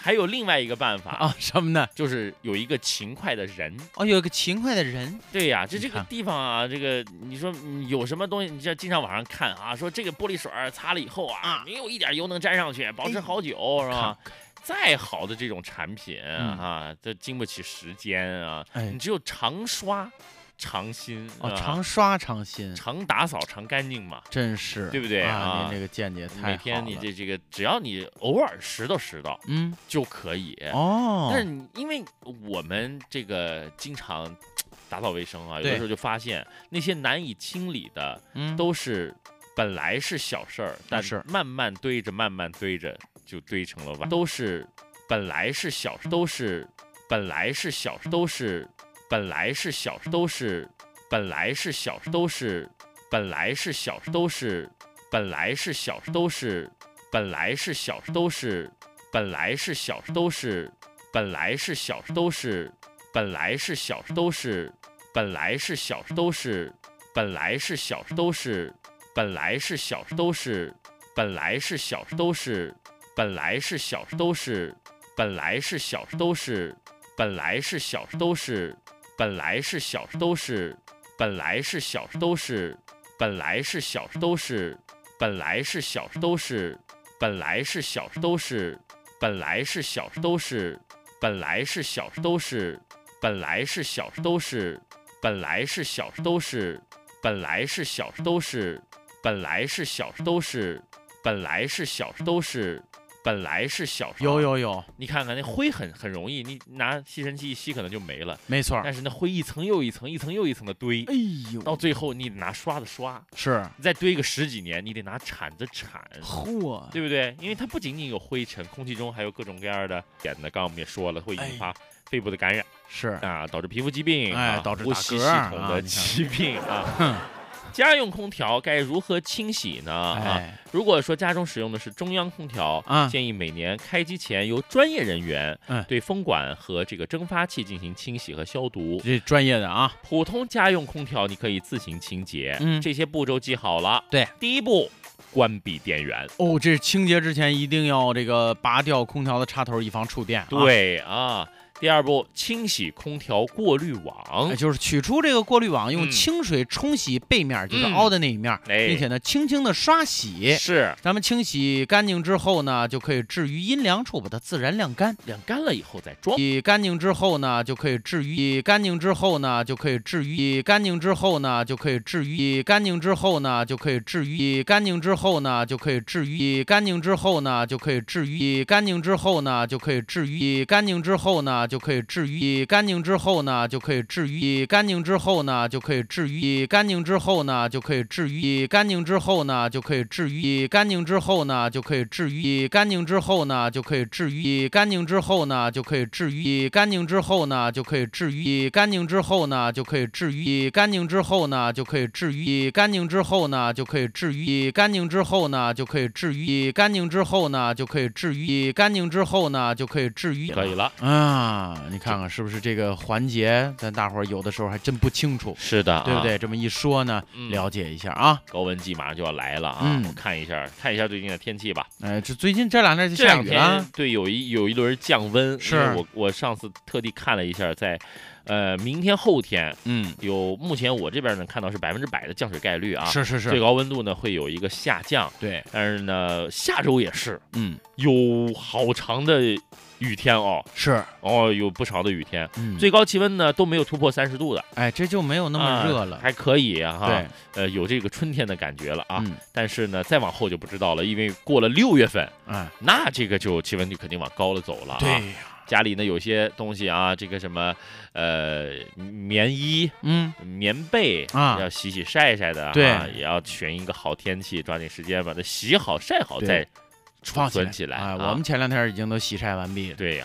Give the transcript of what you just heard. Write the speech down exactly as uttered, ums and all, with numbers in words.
还有另外一个办法啊，什么呢？ 就是有一个勤快的人。 哦，有一个勤快的人。 对呀，这这个地方啊，这个你说有什么东西，你就经常网上看啊，说这个玻璃水擦了以后啊，没有一点油能沾上去，保持好久，是吧？再好的这种产品啊，都经不起时间啊，你只有常刷。常新哦，常刷常新， 常打扫常干净嘛， 真是， 对不对啊？您这个见解太好了。 每天你这这个，只要你偶尔拾到拾到，嗯，就可以哦。 但是因为我们这个经常打扫卫生啊，有的时候就发现那些难以清理的，嗯，都是本来是小事儿，但是慢慢堆着，慢慢堆着就堆成了万，都是本来是小事，都是本来是小事，都是。本来是小事，都是本来是小事，都是本来是小事，都是本来是小事，都是本来是小事，都是本来是小事，都是本来是小事，都是本来是小事，都是本来是小事，都是本来是小事，都是本来是小事，都是本来是小事，都是本来是小事，都是本来是小事，都是本来是小事，都是。本来是小事，都是本来是小事，都是本来是小事，都是本来是小事，都是本来是小事，都是本来是小事，都是本来是小事，都是本来是小事，都是本来是小事，都是本来是小事，都是本来是小事，都是本来是小事，都是。本来是小事， 有有有， 你看看那灰很很容易，你拿吸尘器一吸可能就没了， 没错。 但是那灰一层又一层，一层又一层的堆， 哎呦， 到最后你得拿刷子刷， 是， 你再堆个十几年，你得拿铲子铲， 嚯， 对不对？因为它不仅仅有灰尘，空气中还有各种各样的碱的，刚刚我们也说了，会引发肺部的感染， 是啊，导致皮肤疾病， 哎，导致呼吸系统的疾病啊。家用空调该如何清洗呢？啊，如果说家中使用的是中央空调，啊，建议每年开机前由专业人员对风管和这个蒸发器进行清洗和消毒。 这专业的啊， 普通家用空调你可以自行清洁。嗯，这些步骤记好了。 对， 第一步，关闭电源。 哦，这清洁之前一定要这个拔掉空调的插头，以防触电。 对啊。第二步，清洗空调过滤网， 哎、就是取出这个过滤网，用清水冲洗背面，嗯、就是凹的那一面， 哎、 并且呢，轻轻的刷洗。 是， 咱们清洗干净之后呢，就可以置于阴凉处，把它自然晾干。 晾干了以后再装。 洗干净之后呢，就可以置于洗干净之后呢，就可以置于洗干净之后呢，就可以置于洗干净之后呢，就可以置于洗干净之后呢，就可以置于洗干净之后呢，就可以置于洗干净之后呢，就可以置于洗干净之后呢，就可以置于干净之后呢，就可以置于干净之后呢，就可以置于干净之后呢，就可以置于干净之后呢，就可以置于干净之后呢，就可以置于干净之后呢，就可以置于干净之后呢，就可以置于干净之后呢，就可以置于干净之后呢，就可以置于干净之后呢，就可以置于干净之后呢，就可以置于干净之后呢，就可以置于干净之后呢，就可以置于干净之后呢，就可以置于可以了啊！你看看是不是这个环节，咱大伙儿有的时候还真不清楚。 是的， 对不对？这么一说呢，了解一下啊。 高温季马上就要来了啊，我看一下看一下最近的天气吧。 哎，这最近这两天就下雨了。 对，有一有一轮降温。 是我我上次特地看了一下，在呃明天后天，嗯，有目前我这边呢看到是百分之百的降水概率啊。 是是是。 最高温度呢会有一个下降。 对， 但是呢下周也是， 嗯， 有好长的雨天哦， 是哦，有不少的雨天， 嗯， 最高气温呢都没有突破三十度的， 哎，这就没有那么热了， 啊、还可以啊，哈， 对， 呃，有这个春天的感觉了啊， 嗯、 但是呢，再往后就不知道了，因为过了六月份， 啊、 嗯，那这个就气温就肯定往高了走了、啊， 对呀。 家里呢有些东西啊，这个什么，呃，棉衣， 嗯， 棉被啊， 要洗洗晒晒的， 对、 啊，也要选一个好天气，抓紧时间把它洗好晒好再。储存起来啊！我们前两天已经都洗晒完毕了。 对呀、